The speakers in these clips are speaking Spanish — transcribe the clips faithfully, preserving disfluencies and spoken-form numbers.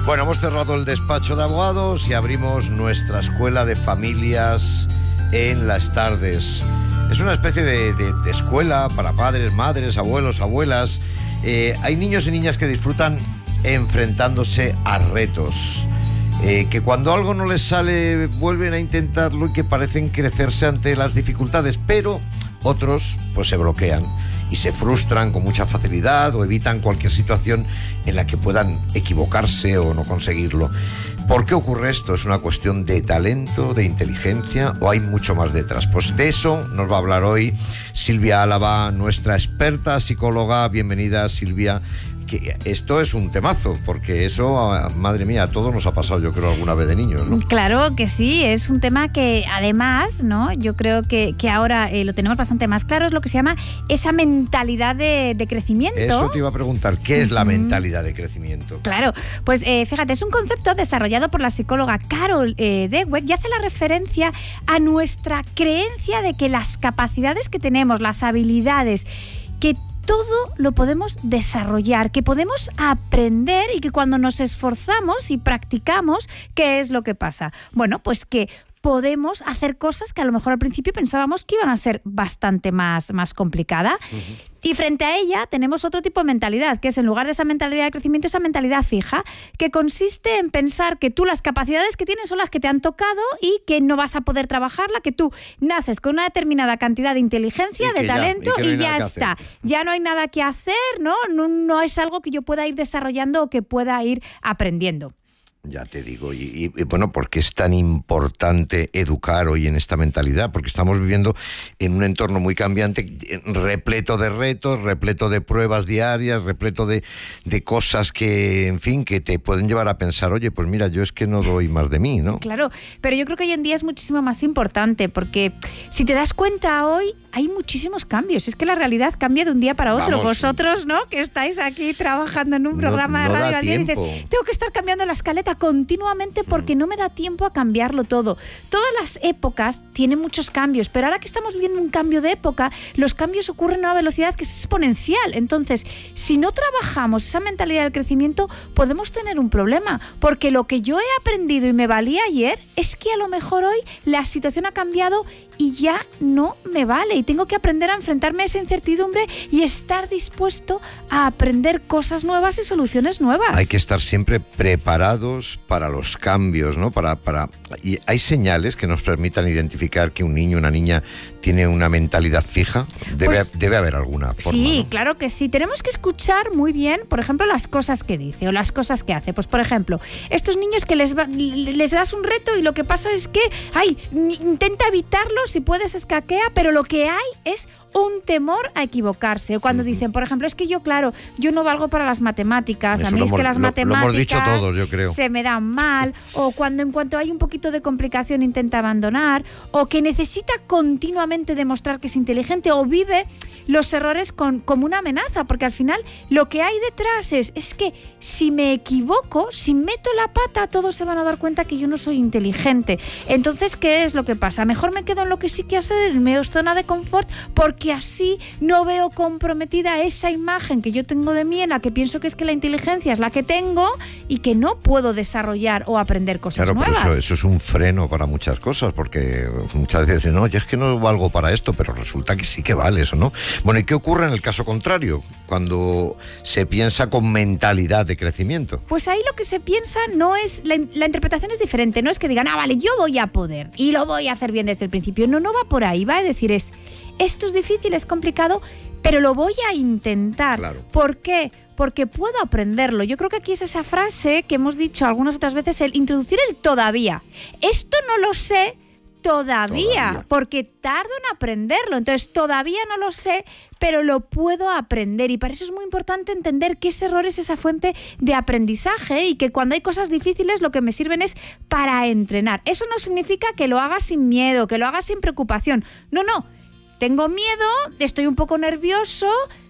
Bueno, hemos cerrado el despacho de abogados y abrimos nuestra escuela de familias en las tardes. Es una especie de, de, de escuela para padres, madres, abuelos, abuelas. Eh, hay niños y niñas que disfrutan enfrentándose a retos. Eh, que cuando algo no les sale vuelven a intentarlo y que parecen crecerse ante las dificultades, pero otros pues se bloquean y se frustran con mucha facilidad o evitan cualquier situación en la que puedan equivocarse o no conseguirlo. ¿Por qué ocurre esto? ¿Es una cuestión de talento, de inteligencia o hay mucho más detrás? Pues de eso nos va a hablar hoy Silvia Álava, nuestra experta psicóloga. Bienvenida, Silvia. Que esto es un temazo, porque eso, madre mía, a todos nos ha pasado, yo creo, alguna vez de niños, ¿no? Claro que sí, es un tema que además, ¿no? Yo creo que, que ahora eh, lo tenemos bastante más claro, es lo que se llama esa mentalidad de, de crecimiento. Eso te iba a preguntar, ¿qué es la uh-huh. mentalidad de crecimiento? Claro, pues eh, fíjate, es un concepto desarrollado por la psicóloga Carol eh, Dweck y hace la referencia a nuestra creencia de que las capacidades que tenemos, las habilidades, que todo lo podemos desarrollar, que podemos aprender y que cuando nos esforzamos y practicamos, ¿qué es lo que pasa? Bueno, pues que podemos hacer cosas que a lo mejor al principio pensábamos que iban a ser bastante más, más complicadas. Uh-huh. Y frente a ella tenemos otro tipo de mentalidad, que es en lugar de esa mentalidad de crecimiento, esa mentalidad fija, que consiste en pensar que tú las capacidades que tienes son las que te han tocado y que no vas a poder trabajarla, que tú naces con una determinada cantidad de inteligencia, de talento ya, y, y no ya está. Hacer. Ya no hay nada que hacer, ¿no? ¿no? No es algo que yo pueda ir desarrollando o que pueda ir aprendiendo. Ya te digo, y, y, y bueno, ¿por qué es tan importante educar hoy en esta mentalidad? Porque estamos viviendo en un entorno muy cambiante, repleto de retos, repleto de pruebas diarias, repleto de, de cosas que, en fin, que te pueden llevar a pensar, oye, pues mira, yo es que no doy más de mí, ¿no? Claro, pero yo creo que hoy en día es muchísimo más importante, porque si te das cuenta hoy, hay muchísimos cambios. Es que la realidad cambia de un día para otro. Vamos, vosotros, ¿no? Que estáis aquí trabajando en un programa no, no de radio al día y dices, tengo que estar cambiando la escaleta continuamente porque mm. no me da tiempo a cambiarlo todo. Todas las épocas tienen muchos cambios, pero ahora que estamos viviendo un cambio de época, los cambios ocurren a una velocidad que es exponencial. Entonces, si no trabajamos esa mentalidad del crecimiento, podemos tener un problema, porque lo que yo he aprendido y me valía ayer es que a lo mejor hoy la situación ha cambiado y ya no me vale y tengo que aprender a enfrentarme a esa incertidumbre y estar dispuesto a aprender cosas nuevas y soluciones nuevas. Hay que estar siempre preparados para los cambios, ¿no? Para, para... Y hay señales que nos permitan identificar que un niño o una niña tiene una mentalidad fija. Debe, pues, debe haber alguna forma. Sí, ¿no? Claro que sí. Tenemos que escuchar muy bien, por ejemplo, las cosas que dice o las cosas que hace. Pues, por ejemplo, estos niños que les, va, les das un reto y lo que pasa es que, ay, intenta evitarlo, si puedes escaquea, pero lo que hay es un temor a equivocarse. O cuando uh-huh. dicen, por ejemplo, es que yo, claro, yo no valgo para las matemáticas, Eso a mí es hemos, que las lo, matemáticas lo hemos dicho todos, yo creo. se me dan mal, o cuando en cuanto hay un poquito de complicación intenta abandonar, o que necesita continuamente demostrar que es inteligente, o vive los errores con, como una amenaza, porque al final lo que hay detrás es, es que si me equivoco, si meto la pata, todos se van a dar cuenta que yo no soy inteligente. Entonces, ¿qué es lo que pasa? Mejor me quedo en lo que sí que hacer, en mi zona de confort, porque así no veo comprometida esa imagen que yo tengo de mí, en la que pienso que es que la inteligencia es la que tengo y que no puedo desarrollar o aprender cosas claro, nuevas. Claro, eso, eso es un freno para muchas cosas, porque muchas veces dicen, no, yo es que no valgo para esto, pero resulta que sí que vale eso, ¿no? Bueno, ¿y qué ocurre en el caso contrario, cuando se piensa con mentalidad de crecimiento? Pues ahí lo que se piensa no es, la, la interpretación es diferente, no es que digan, ah, vale, yo voy a poder y lo voy a hacer bien desde el principio. No, no va por ahí, va a decir es, esto es difícil, es complicado, pero lo voy a intentar. Claro. ¿Por qué? Porque puedo aprenderlo. Yo creo que aquí es esa frase que hemos dicho algunas otras veces, el introducir el todavía. Esto no lo sé todavía, todavía, porque tardo en aprenderlo. Entonces, todavía no lo sé, pero lo puedo aprender. Y para eso es muy importante entender que ese error es esa fuente de aprendizaje y que cuando hay cosas difíciles lo que me sirven es para entrenar. Eso no significa que lo hagas sin miedo, que lo hagas sin preocupación. No, no. Tengo miedo, estoy un poco nervioso,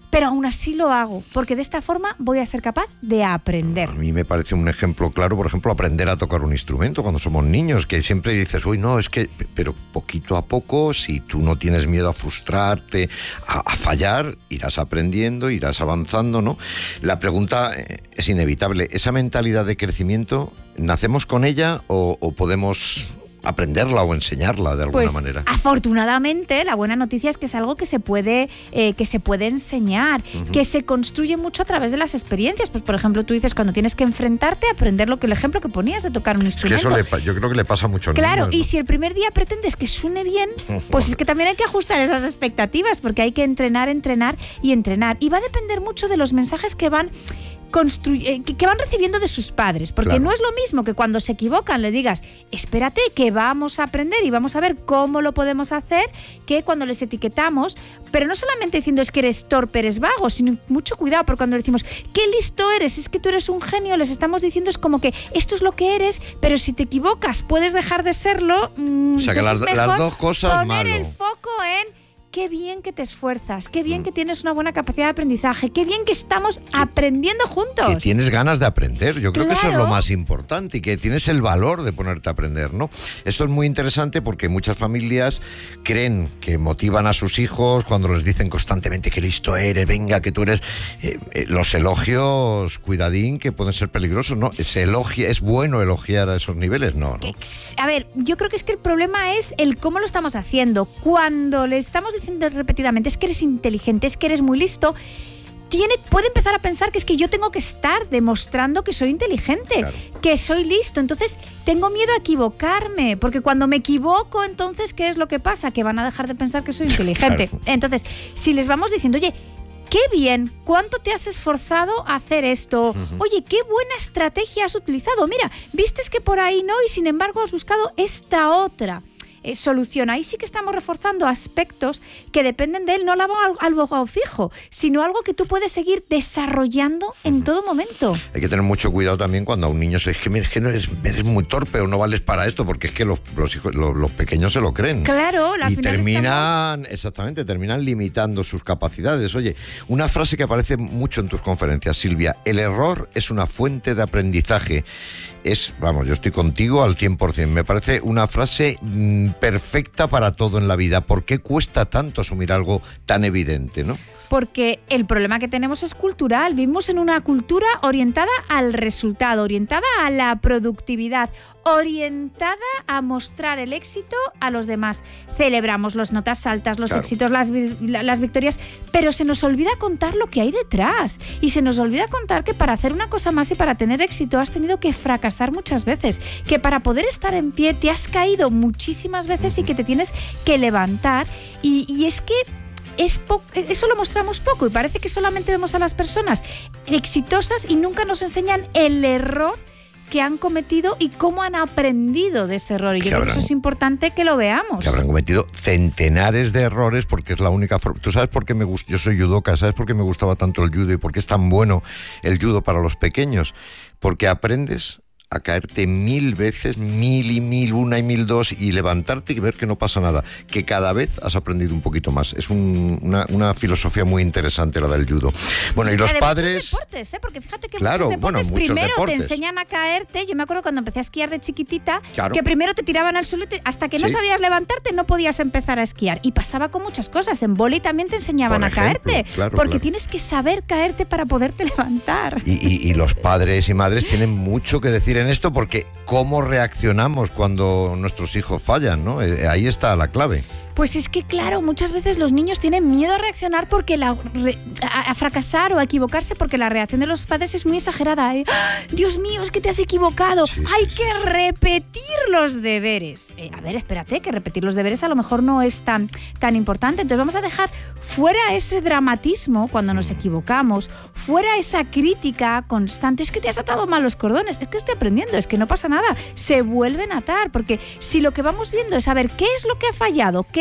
pero aún así lo hago, porque de esta forma voy a ser capaz de aprender. A mí me parece un ejemplo claro, por ejemplo, aprender a tocar un instrumento cuando somos niños, que siempre dices, uy, no, es que, pero poquito a poco, si tú no tienes miedo a frustrarte, a, a fallar, irás aprendiendo, irás avanzando, ¿no? La pregunta es inevitable, ¿esa mentalidad de crecimiento, nacemos con ella o, o podemos aprenderla o enseñarla de alguna pues, manera? Afortunadamente, la buena noticia es que es algo que se puede, eh, que se puede enseñar, uh-huh. que se construye mucho a través de las experiencias. Pues, por ejemplo, tú dices, cuando tienes que enfrentarte, aprender lo que el ejemplo que ponías de tocar un instrumento. Es que eso le, yo creo que le pasa mucho a niños. Claro, y ¿no? si el primer día pretendes que suene bien, pues es que también hay que ajustar esas expectativas, porque hay que entrenar, entrenar y entrenar. Y va a depender mucho de los mensajes que van... Construye, que, que van recibiendo de sus padres, porque claro. no es lo mismo que cuando se equivocan le digas, espérate que vamos a aprender y vamos a ver cómo lo podemos hacer, que cuando les etiquetamos, pero no solamente diciendo es que eres torpe, eres vago, sino mucho cuidado, porque cuando decimos qué listo eres, es que tú eres un genio, les estamos diciendo es como que esto es lo que eres, pero si te equivocas puedes dejar de serlo. Mmm, o sea que las, las dos cosas poner malo. el foco en qué bien que te esfuerzas, qué bien que tienes una buena capacidad de aprendizaje, qué bien que estamos aprendiendo juntos. Que tienes ganas de aprender, yo creo claro. que eso es lo más importante y que tienes el valor de ponerte a aprender, ¿no? Esto es muy interesante porque muchas familias creen que motivan a sus hijos cuando les dicen constantemente que listo eres, venga, que tú eres... Eh, eh, los elogios, cuidadín, que pueden ser peligrosos, ¿no? ¿Se elogia, ¿Es bueno elogiar a esos niveles? No, ¿no? A ver, yo creo que es que el problema es el cómo lo estamos haciendo. Cuando le estamos diciendo repetidamente es que eres inteligente, es que eres muy listo, tiene, puede empezar a pensar que es que yo tengo que estar demostrando que soy inteligente, claro. que soy listo, entonces tengo miedo a equivocarme, porque cuando me equivoco, entonces ¿qué es lo que pasa? Que van a dejar de pensar que soy inteligente. Claro. Entonces, si les vamos diciendo, oye, qué bien, ¿cuánto te has esforzado a hacer esto? Uh-huh. Oye, qué buena estrategia has utilizado, mira, vistes que por ahí no y sin embargo has buscado esta otra solución. Ahí sí que estamos reforzando aspectos que dependen de él, no algo, algo fijo, sino algo que tú puedes seguir desarrollando en todo momento. Hay que tener mucho cuidado también cuando a un niño se dice que, mira, es que no eres, eres muy torpe o no vales para esto, porque es que los, los, hijos, los, los pequeños se lo creen. Claro, la y terminan, estamos... exactamente, terminan limitando sus capacidades. Oye, una frase que aparece mucho en tus conferencias, Silvia, el error es una fuente de aprendizaje. Es, vamos, yo estoy contigo al cien por ciento. Me parece una frase mmm, perfecta para todo en la vida. ¿Por qué cuesta tanto asumir algo tan evidente, no? Porque el problema que tenemos es cultural. Vivimos en una cultura orientada al resultado, orientada a la productividad, orientada a mostrar el éxito a los demás. Celebramos las notas altas, los claro. éxitos, las, las victorias, pero se nos olvida contar lo que hay detrás. Y se nos olvida contar que para hacer una cosa más y para tener éxito has tenido que fracasar muchas veces, que para poder estar en pie te has caído muchísimas veces y que te tienes que levantar. Y, y es que Es po- eso lo mostramos poco y parece que solamente vemos a las personas exitosas y nunca nos enseñan el error que han cometido y cómo han aprendido de ese error. Y yo creo que eso es importante que lo veamos. Que habrán cometido centenares de errores porque es la única forma. ¿Tú sabes por qué me gusta? Yo soy judoka, ¿sabes por qué me gustaba tanto el judo y por qué es tan bueno el judo para los pequeños? Porque aprendes a caerte mil veces, mil y mil, una y mil dos, y levantarte y ver que no pasa nada, que cada vez has aprendido un poquito más. Es un, una, una filosofía muy interesante la del judo. Bueno, y los de padres... Muchos deportes, ¿eh? Porque fíjate que claro, muchos deportes bueno, muchos primero deportes. te enseñan a caerte. Yo me acuerdo cuando empecé a esquiar de chiquitita, claro. que primero te tiraban al suelo y te, hasta que sí. no sabías levantarte no podías empezar a esquiar. Y pasaba con muchas cosas. En vóley también te enseñaban Por a ejemplo, caerte, claro, porque claro. tienes que saber caerte para poderte levantar. Y, y, y los padres y madres tienen mucho que decir en esto, porque cómo reaccionamos cuando nuestros hijos fallan, ¿no? Eh, ahí está la clave. Pues es que, claro, muchas veces los niños tienen miedo a reaccionar porque la, a, a fracasar o a equivocarse porque la reacción de los padres es muy exagerada. ¿eh? ¡Ah! Dios mío, es que te has equivocado. Sí, Hay sí, que sí. repetir los deberes. Eh, a ver, espérate, que repetir los deberes a lo mejor no es tan, tan importante. Entonces vamos a dejar fuera ese dramatismo cuando nos equivocamos, fuera esa crítica constante. Es que te has atado mal los cordones, es que estoy aprendiendo, es que no pasa nada. Se vuelven a atar, porque si lo que vamos viendo es saber qué es lo que ha fallado, qué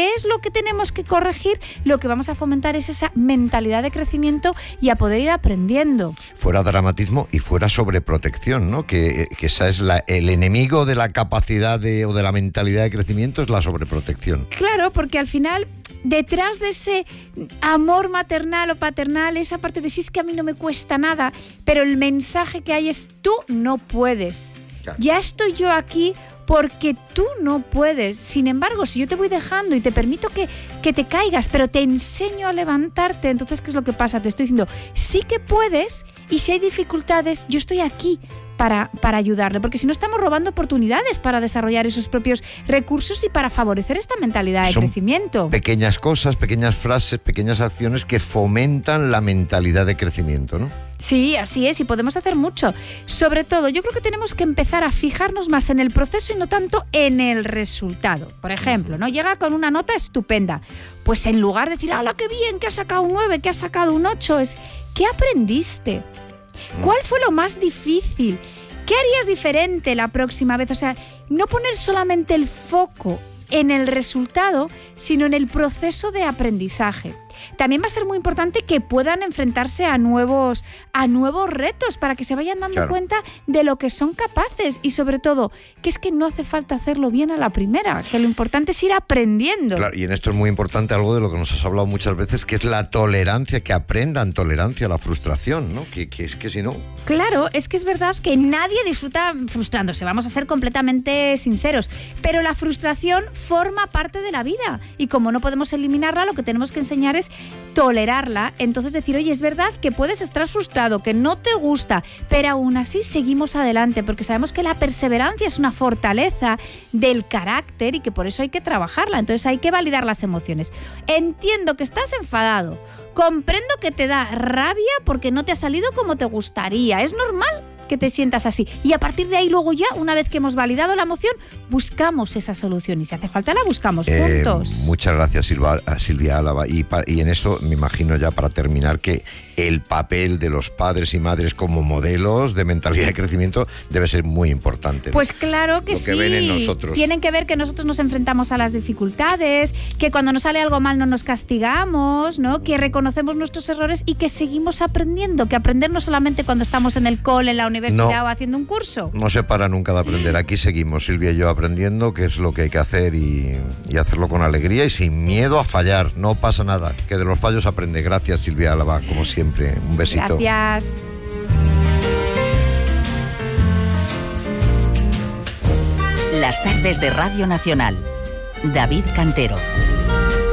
¿qué es lo que tenemos que corregir? Lo que vamos a fomentar es esa mentalidad de crecimiento y a poder ir aprendiendo. Fuera dramatismo y fuera sobreprotección, ¿no? Que, que esa es la, el enemigo de la capacidad de, o de la mentalidad de crecimiento es la sobreprotección. Claro, porque al final, detrás de ese amor maternal o paternal, esa parte de sí, es que a mí no me cuesta nada, pero el mensaje que hay es tú no puedes. Claro. Ya estoy yo aquí porque tú no puedes. Sin embargo, si yo te voy dejando y te permito que, que te caigas, pero te enseño a levantarte, entonces, ¿qué es lo que pasa? Te estoy diciendo, sí que puedes, y si hay dificultades, yo estoy aquí para, para ayudarle, porque si no estamos robando oportunidades para desarrollar esos propios recursos y para favorecer esta mentalidad Son de crecimiento. Pequeñas cosas, pequeñas frases, pequeñas acciones que fomentan la mentalidad de crecimiento, ¿no? Sí, así es, y podemos hacer mucho. Sobre todo, yo creo que tenemos que empezar a fijarnos más en el proceso y no tanto en el resultado. Por ejemplo, ¿no? Llega con una nota estupenda. Pues en lugar de decir, ¡hala, qué bien, que has sacado un nueve, que has sacado un ocho! Es, ¿qué aprendiste? ¿Cuál fue lo más difícil? ¿Qué harías diferente la próxima vez? O sea, no poner solamente el foco en el resultado, sino en el proceso de aprendizaje. También va a ser muy importante que puedan enfrentarse a nuevos, a nuevos retos para que se vayan dando claro. cuenta de lo que son capaces y sobre todo que es que no hace falta hacerlo bien a la primera, que lo importante es ir aprendiendo. Claro, y en esto es muy importante algo de lo que nos has hablado muchas veces, que es la tolerancia, que aprendan tolerancia a la frustración, ¿no? Que, que es que si no... Claro, es que es verdad que nadie disfruta frustrándose, vamos a ser completamente sinceros, pero la frustración forma parte de la vida y como no podemos eliminarla, lo que tenemos que enseñar es tolerarla, entonces decir, oye, es verdad que puedes estar frustrado, que no te gusta, pero aún así seguimos adelante, porque sabemos que la perseverancia es una fortaleza del carácter y que por eso hay que trabajarla, entonces hay que validar las emociones. Entiendo que estás enfadado, comprendo que te da rabia porque no te ha salido como te gustaría, es normal que te sientas así. Y a partir de ahí luego ya, una vez que hemos validado la emoción, buscamos esa solución y si hace falta la buscamos eh, juntos. Muchas gracias, Silva, Silvia Álava. Y, pa, y en esto me imagino ya para terminar que el papel de los padres y madres como modelos de mentalidad de crecimiento debe ser muy importante, ¿no? Pues claro que, Lo que sí. ven en nosotros. Tienen que ver que nosotros nos enfrentamos a las dificultades, que cuando nos sale algo mal no nos castigamos, ¿no? Que reconocemos nuestros errores y que seguimos aprendiendo, que aprender no solamente cuando estamos en el cole, en la universidad no, o haciendo un curso. No se para nunca de aprender. Aquí seguimos, Silvia y yo, aprendiendo qué es lo que hay que hacer y, y hacerlo con alegría y sin miedo a fallar. No pasa nada, que de los fallos aprende. Gracias, Silvia Álava, como siempre. Un besito. Gracias. Las tardes de Radio Nacional. David Cantero.